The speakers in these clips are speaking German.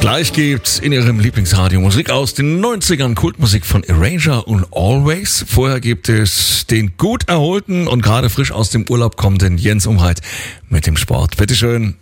Gleich gibt's in Ihrem Lieblingsradio Musik aus den 90ern, Kultmusik von Erasure und Always. Vorher gibt es den gut erholten und gerade frisch aus dem Urlaub kommenden Jens Umreit mit dem Sport. Bitteschön.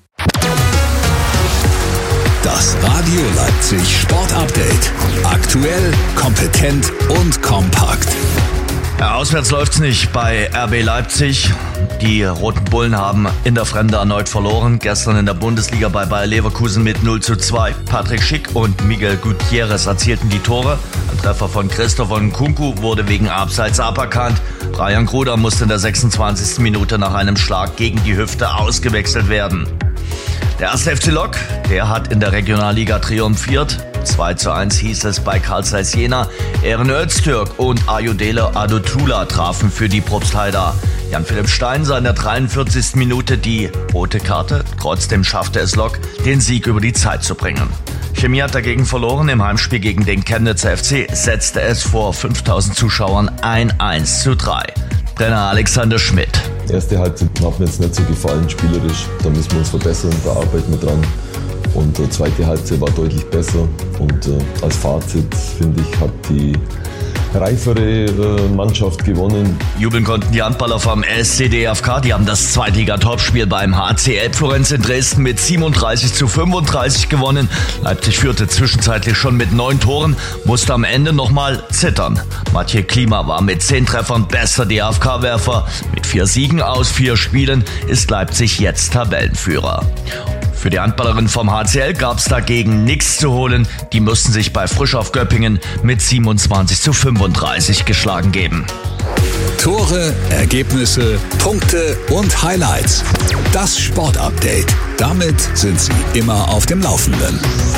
Das Radio Leipzig Sport Update. Aktuell, kompetent und kompakt. Ja, auswärts läuft's nicht bei RB Leipzig. Die Roten Bullen haben in der Fremde erneut verloren. Gestern in der Bundesliga bei Bayer Leverkusen mit 0:2. Patrick Schick und Miguel Gutierrez erzielten die Tore. Ein Treffer von Christopher Nkunku wurde wegen Abseits aberkannt. Brian Gruder musste in der 26. Minute nach einem Schlag gegen die Hüfte ausgewechselt werden. Der 1. FC Lok, der hat in der Regionalliga triumphiert. 2:1 hieß es bei Carl Zeiss Jena. Eren Öztürk und Ayodele Adotula trafen für die Propstheider. Jan-Philipp Stein sah in der 43. Minute die rote Karte. Trotzdem schaffte es Lok, den Sieg über die Zeit zu bringen. Chemie hat dagegen verloren. Im Heimspiel gegen den Chemnitzer FC setzte es vor 5000 Zuschauern ein 1:3. Trainer Alexander Schmidt. Die erste Halbzeit hat mir jetzt nicht so gefallen, spielerisch. Da müssen wir uns verbessern, da arbeiten wir dran. Und die zweite Halbzeit war deutlich besser. Und als Fazit, finde ich, hat die reifere Mannschaft gewonnen. Jubeln konnten die Handballer vom SCDFK. Die haben das Zweitliga-Topspiel beim HCL Florenz in Dresden mit 37:35 gewonnen. Leipzig führte zwischenzeitlich schon mit 9 Toren, musste am Ende nochmal zittern. Mathieu Klima war mit 10 Treffern bester DFK-Werfer. Mit 4 Siegen aus 4 Spielen ist Leipzig jetzt Tabellenführer. Für die Handballerin vom HCL gab's dagegen nichts zu holen. Die mussten sich bei Frisch auf Göppingen mit 27:35 geschlagen geben. Tore, Ergebnisse, Punkte und Highlights. Das Sportupdate. Damit sind Sie immer auf dem Laufenden.